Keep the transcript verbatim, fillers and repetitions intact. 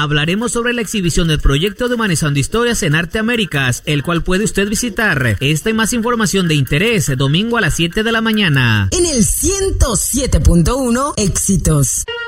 hablaremos sobre la exhibición del proyecto de Humanizando Historias en Arte Américas, el cual puede usted visitar. Esta y más información de interés, domingo a las siete de la mañana. En el ciento siete punto uno, Éxitos.